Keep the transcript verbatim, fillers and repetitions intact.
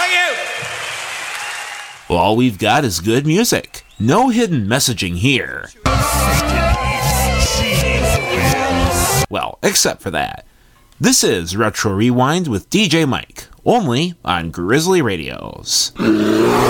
Well, all we've got is good music. No hidden messaging here. Well, except for that. This is Retro Rewind with D J Mike, only on Grizzly Radios.